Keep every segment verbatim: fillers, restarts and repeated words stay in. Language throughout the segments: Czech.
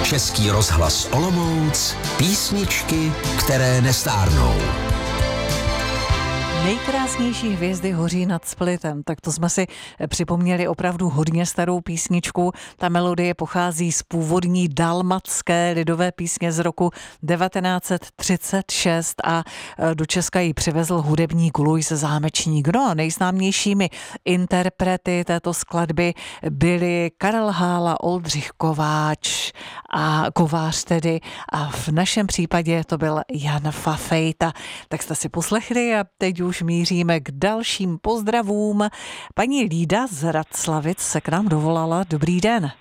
Český rozhlas Olomouc, písničky, které nestárnou. Nejkrásnější hvězdy hoří nad Splitem, tak to jsme si připomněli opravdu hodně starou písničku. Ta melodie pochází z původní dalmatské lidové písně z roku devatenáct set třicet šest a do Česka ji přivezl hudebník Luis Zámečník. No a nejznámějšími interprety této skladby byli Karel Hála, Oldřich Kováč a Kovář tedy a v našem případě to byl Jan Fafejta. Tak jste si poslechli a teď už míříme k dalším pozdravům. Paní Lída z Raclavic se k nám dovolala. Dobrý den.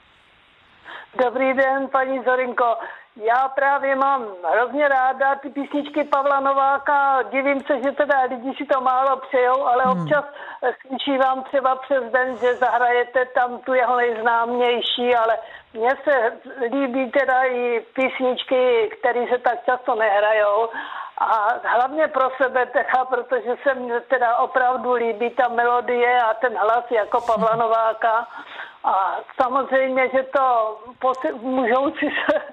Dobrý den, paní Zorinko. Já právě mám hrozně ráda ty písničky Pavla Nováka. Divím se, že teda lidi si to málo přejou, ale hmm. občas slyší vám třeba přes den, že zahrajete tam tu jeho nejznámější, ale mně se líbí teda i písničky, které se tak často nehrajou. A hlavně pro sebe teda, protože se mi teda opravdu líbí ta melodie a ten hlas jako Pavla Nováka. A samozřejmě, že to pos- můžou si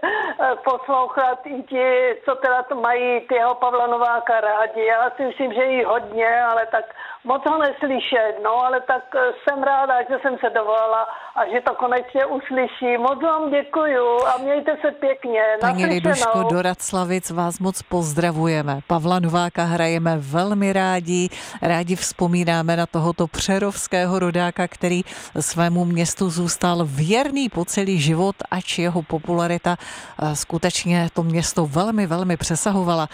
poslouchat i ti, co teda to mají tyho Pavla Nováka rádi. Já si myslím, že jí hodně, ale tak moc ho neslyšet, no, ale tak jsem ráda, že jsem se dovolala a že to konečně uslyší. Moc vám děkuju a mějte se pěkně. Paní Liduško, do Raclavic vás moc pozdravujeme. Pavla Nováka hrajeme velmi rádi. Rádi vzpomínáme na tohoto přerovského rodáka, který svému městu zůstal věrný po celý život, ač jeho popularita skutečně to město velmi, velmi přesahovala.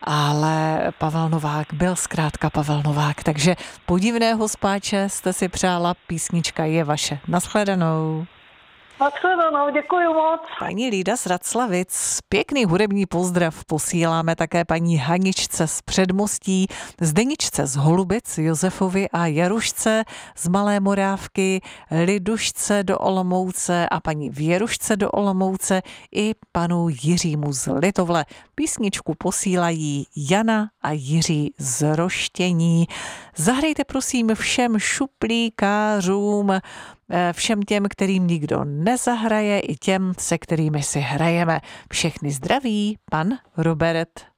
Ale Pavel Novák byl zkrátka Pavel Novák, takže podivného spáče jste si přála, písnička je vaše. Naschledanou. Naschledanou, děkuji moc. Paní Lída z Raclavic, pěkný hudební pozdrav posíláme také paní Haničce z Předmostí, Zdeničce z Holubic, Josefovi a Jarušce z Malé Morávky, Lidušce do Olomouce a paní Věrušce do Olomouce i panu Jiřímu z Litovle. Písničku posílají Jana a Jiří z Roštění. Zahrajte prosím všem šuplíkářům, všem těm, kterým nikdo nezahraje, i těm, se kterými si hrajeme. Všechny zdraví, pan Robert.